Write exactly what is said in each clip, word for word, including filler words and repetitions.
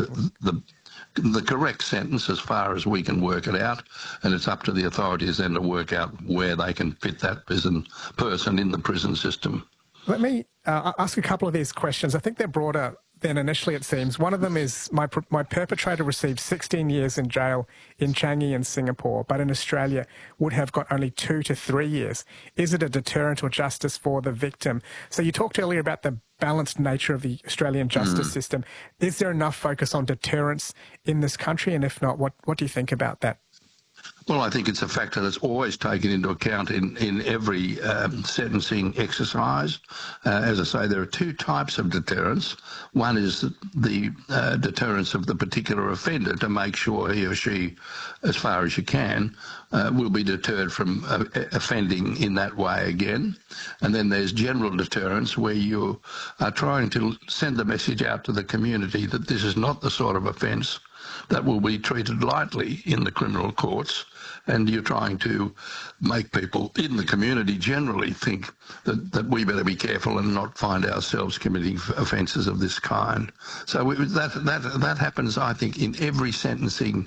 the, the the correct sentence as far as we can work it out, and it's up to the authorities then to work out where they can fit that prison person in the prison system. Let me uh, ask a couple of these questions. I think they're broader than initially it seems. One of them is my my perpetrator received sixteen years in jail in Changi in Singapore, but in Australia would have got only two to three years. Is it a deterrent or justice for the victim? So you talked earlier about the balanced nature of the Australian justice mm. system. Is there enough focus on deterrence in this country? And if not, what, what do you think about that? Well, I think it's a factor that's always taken into account in, in every um, sentencing exercise. Uh, as I say, there are two types of deterrence. One is the, the uh, deterrence of the particular offender to make sure he or she, as far as you can, uh, will be deterred from uh, offending in that way again. And then there's general deterrence, where you are trying to send the message out to the community that this is not the sort of offence that will be treated lightly in the criminal courts, and you're trying to make people in the community generally think that, that we better be careful and not find ourselves committing offences of this kind. So we, that, that, that happens, I think, in every sentencing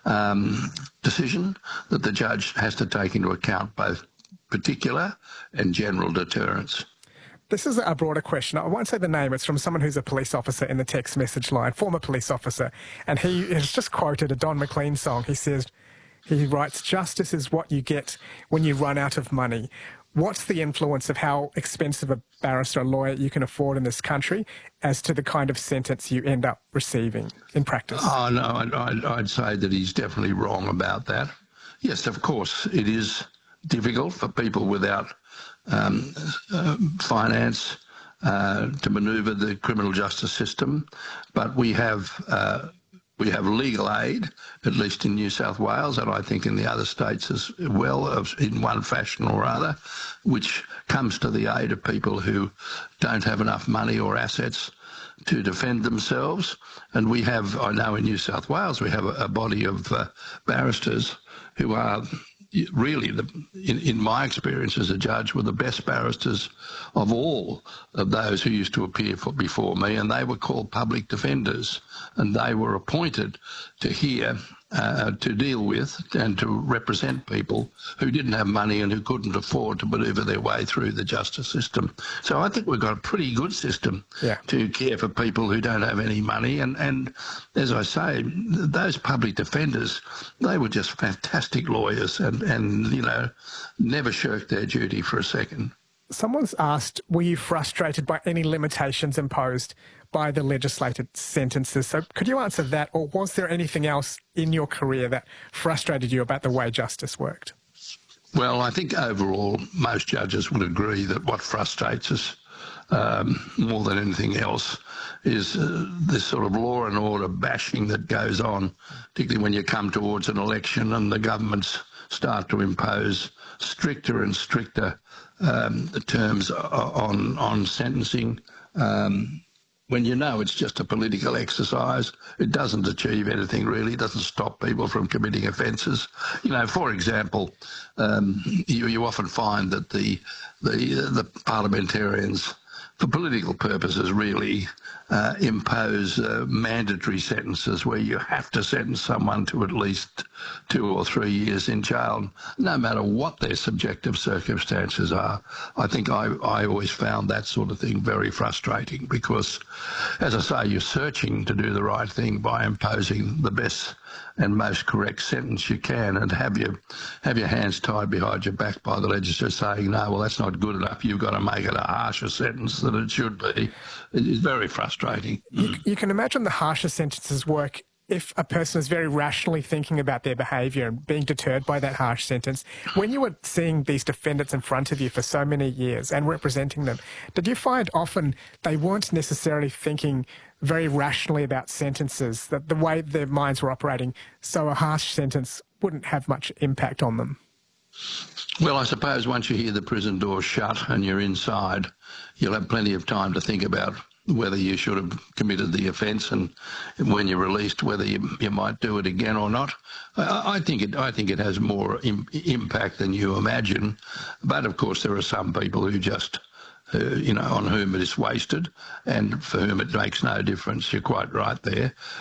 um, decision, that the judge has to take into account both particular and general deterrence. This is a broader question. I won't say the name. It's from someone who's a police officer in the text message line, former police officer. And he has just quoted a Don McLean song. He says, he writes, "Justice is what you get when you run out of money." What's the influence of how expensive a barrister or lawyer you can afford in this country as to the kind of sentence you end up receiving in practice? Oh, no, I'd, I'd, I'd say that he's definitely wrong about that. Yes, of course, it is difficult for people without Um, uh, finance uh, to manoeuvre the criminal justice system, but we have uh, we have legal aid, at least in New South Wales, and I think in the other states as well, in one fashion or other, which comes to the aid of people who don't have enough money or assets to defend themselves. And we have, I know in New South Wales, we have a, a body of uh, barristers who are really, the, in, in my experience as a judge, were the best barristers of all of those who used to appear for, before me, and they were called public defenders, and they were appointed to hear, uh, to deal with and to represent people who didn't have money and who couldn't afford to manoeuvre their way through the justice system. So I think we've got a pretty good system yeah. to care for people who don't have any money, and, and as I say, those public defenders, they were just fantastic lawyers and, and, you know, never shirked their duty for a second. Someone's asked, were you frustrated by any limitations imposed by the legislated sentences? So could you answer that, or was there anything else in your career that frustrated you about the way justice worked? Well, I think overall most judges would agree that what frustrates us um, more than anything else is uh, this sort of law and order bashing that goes on, particularly when you come towards an election and the governments start to impose stricter and stricter um, terms on, on sentencing. Um, when you know it's just a political exercise, it doesn't achieve anything really, it doesn't stop people from committing offences. You know, for example, um, you, you often find that the, the, the parliamentarians, for political purposes really, uh, impose uh, mandatory sentences where you have to sentence someone to at least two or three years in jail, no matter what their subjective circumstances are. I think I, I always found that sort of thing very frustrating because, as I say, you're searching to do the right thing by imposing the best and most correct sentence you can, and have your have your hands tied behind your back by the legislature saying, no, well, that's not good enough, you've got to make it a harsher sentence than it should be. It is very frustrating. You, you can imagine the harsher sentences work if a person is very rationally thinking about their behaviour and being deterred by that harsh sentence. When you were seeing these defendants in front of you for so many years and representing them, did you find often they weren't necessarily thinking very rationally about sentences, that the way their minds were operating, so a harsh sentence wouldn't have much impact on them? Well, I suppose once you hear the prison door shut and you're inside, you'll have plenty of time to think about whether you should have committed the offence, and when you're released, whether you, you might do it again or not. I, I think it. I think it has more im impact than you imagine. But of course, there are some people who just, uh, you know, on whom it is wasted, and for whom it makes no difference. You're quite right there.